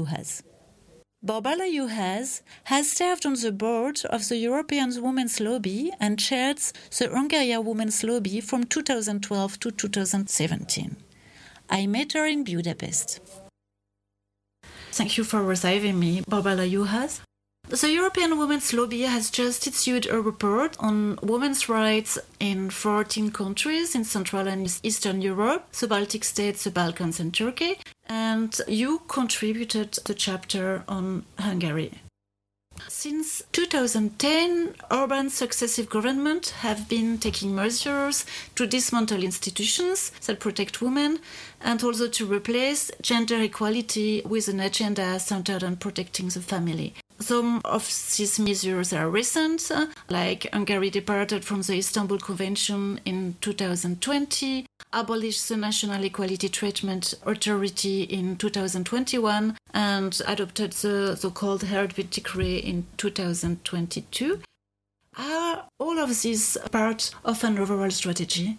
Juhász. Barbara Juhász has served on the board of the European Women's Lobby and chaired the Hungarian Women's Lobby from 2012 to 2017. I met her in Budapest. Thank you for receiving me, Barbara Juhász. The European Women's Lobby has just issued a report on women's rights in 14 countries in Central and Eastern Europe, the Baltic States, the Balkans and Turkey, and you contributed the chapter on Hungary. Since 2010, Orban's successive government have been taking measures to dismantle institutions that protect women and also to replace gender equality with an agenda centered on protecting the family. Some of these measures are recent, like Hungary departed from the Istanbul Convention in 2020, abolished the National Equality Treatment Authority in 2021, and adopted the so-called Heartbeat Decree in 2022. Are all of these part of an overall strategy?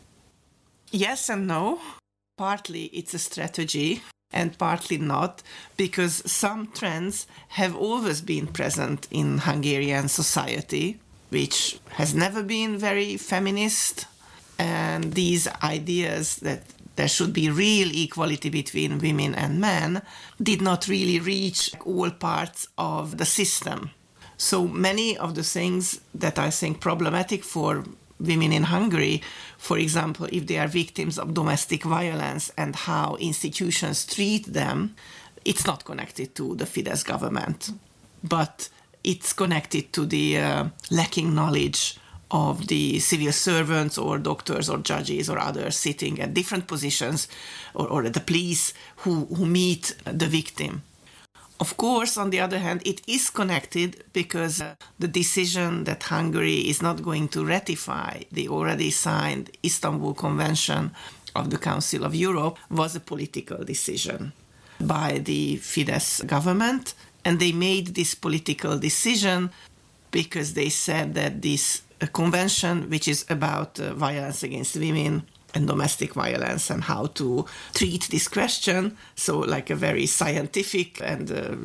Yes and no. Partly it's a strategy, and partly not, because some trends have always been present in Hungarian society, which has never been very feminist. And these ideas that there should be real equality between women and men did not really reach all parts of the system. So many of the things that I think problematic for women in Hungary, for example, if they are victims of domestic violence and how institutions treat them, it's not connected to the Fidesz government, but it's connected to the lacking knowledge of the civil servants or doctors or judges or others sitting at different positions or the police who meet the victim. Of course, on the other hand, it is connected because the decision that Hungary is not going to ratify the already signed Istanbul Convention of the Council of Europe was a political decision by the Fidesz government. And they made this political decision because they said that this convention, which is about violence against women and domestic violence and how to treat this question, so like a very scientific and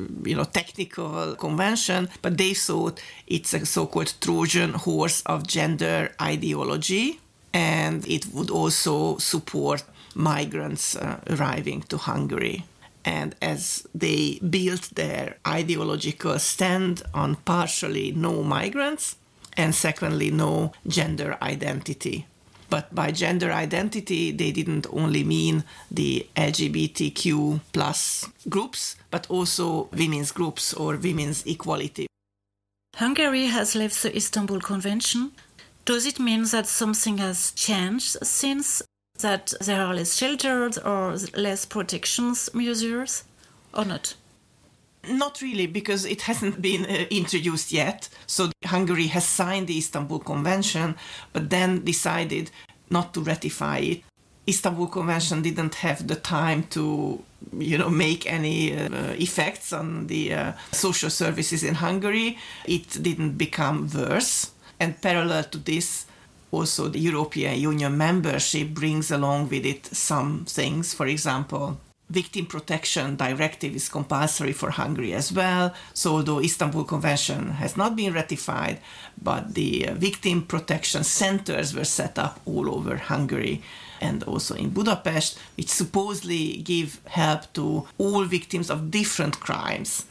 technical convention, but they thought it's a so-called Trojan horse of gender ideology, and it would also support migrants arriving to Hungary. And as they built their ideological stand on partially no migrants, and secondly no gender identity. But by gender identity, they didn't only mean the LGBTQ plus groups, but also women's groups or women's equality. Hungary has left the Istanbul Convention. Does it mean that something has changed since, that there are less shelters or less protections measures, or not? Not really, because it hasn't been introduced yet. So Hungary has signed the Istanbul Convention, but then decided not to ratify it. Istanbul Convention didn't have the time to, make any effects on the social services in Hungary. It didn't become worse. And parallel to this, also the European Union membership brings along with it some things. For example, Victim Protection Directive is compulsory for Hungary as well. So although Istanbul Convention has not been ratified, but the victim protection centers were set up all over Hungary and also in Budapest, which supposedly give help to all victims of different crimes.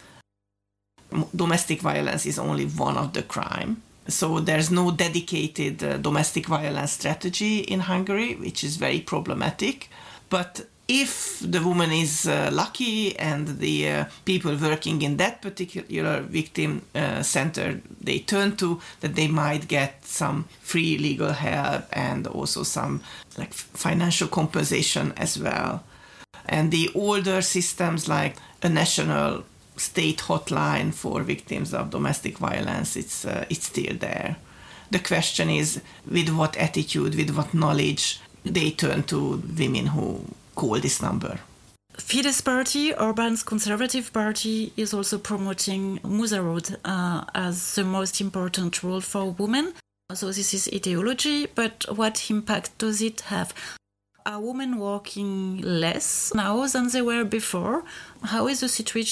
Domestic violence is only one of the crimes. So there's no dedicated domestic violence strategy in Hungary, which is very problematic. But if the woman is lucky and the people working in that particular victim center they turn to, that they might get some free legal help and also some financial compensation as well. And the older systems like a national state hotline for victims of domestic violence, it's still there. The question is with what attitude, with what knowledge they turn to women who call this number. Fidesz party, Orbán's Conservative Party, is also promoting motherhood as the most important role for women. So this is ideology, but what impact does it have? Are women working less now than they were before? How is the situation